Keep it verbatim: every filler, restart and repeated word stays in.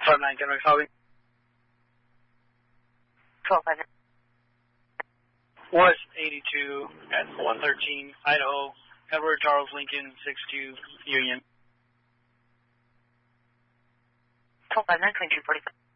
twelve nine, can I call you? twelve five. West eighty-two at one thirteen, Idaho, Edward Charles Lincoln, six two, Union. twelve five nine, twenty-two forty-five.